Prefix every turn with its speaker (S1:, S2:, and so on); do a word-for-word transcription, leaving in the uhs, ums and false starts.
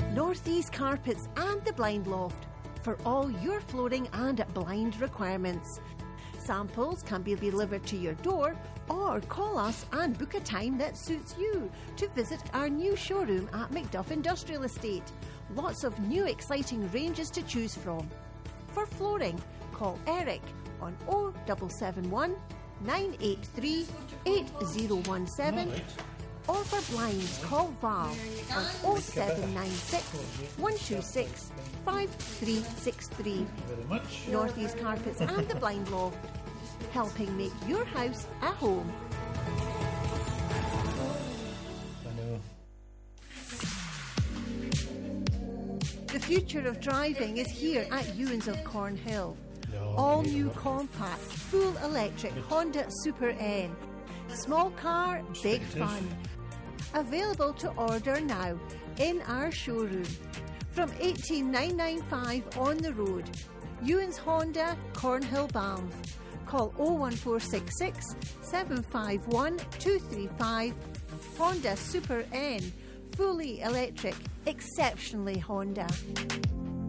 S1: Northeast Carpets and the Blind Loft for all your flooring and blind requirements. Samples can be delivered to your door or call us and book a time that suits you to visit our new showroom at Macduff Industrial Estate. Lots of new exciting ranges to choose from. For flooring, call Eric on oh seven seven one, nine eight three, eight oh one seven. Or for blinds, call Val on oh seven nine six, one two six, five three six three. Northeast Carpets and the Blind Loft, helping make your house a home.
S2: I know.
S1: The future of driving is here at Ewins of Cornhill.
S2: No,
S1: All
S2: no,
S1: new
S2: no.
S1: compact, full electric Honda Super N. Small car, big
S2: It is.
S1: fun. Available to order now in our showroom. From eighteen thousand nine hundred ninety-five on the road. Ewins Honda, Cornhill, Banff. Call oh one four six six, seven five one, two three five. Honda Super N. Fully electric, exceptionally Honda.